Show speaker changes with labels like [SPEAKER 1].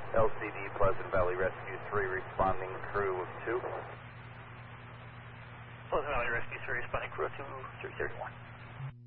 [SPEAKER 1] LCD Pleasant Valley Rescue 3 responding crew of 2.
[SPEAKER 2] Pleasant Valley Rescue 3 responding crew of 2, 331.